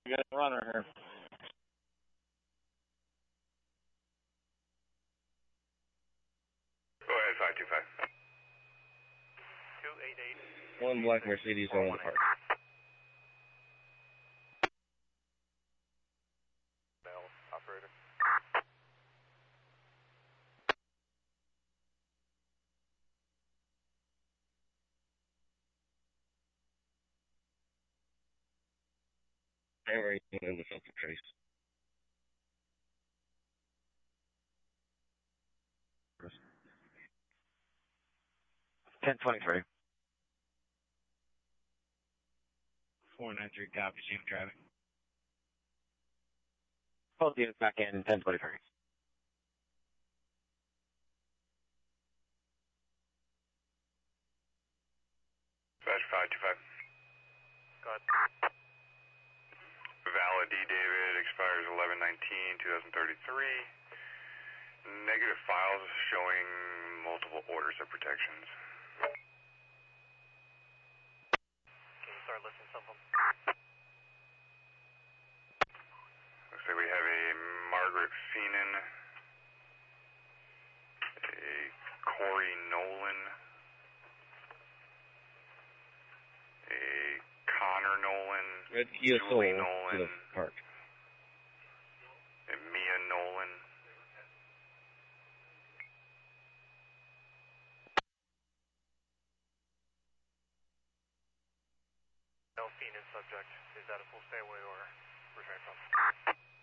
We got a runner here. Go ahead, 525. 288. One black Mercedes, on the park. Bell, operator. Everything in the filter trace. Ten 23. 493, copy, Jim driving. Both units back in 1023. Dispatch 525. Go ahead. Valid D. David expires 11/19/2033. Negative files showing multiple orders of protections. Can you start listing some of them? Looks like we have a Margaret Feenan, a Corey Nolan, a Connor Nolan, Red Kia Soul Julie to Nolan, the park. and Mia Nolan. Delphine is subject. Is that a full stay away or return from?